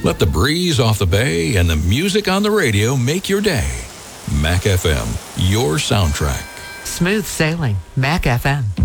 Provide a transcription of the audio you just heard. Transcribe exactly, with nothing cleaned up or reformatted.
Let the breeze off the bay and the music on the radio make your day. Mac F M, your soundtrack. Smooth sailing. Mac F M.